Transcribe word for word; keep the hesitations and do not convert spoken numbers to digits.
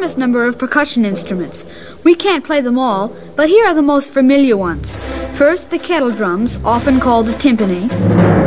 tremendous number of percussion instruments. We can't play them all, but here are the most familiar ones. First, the kettle drums, often called the timpani.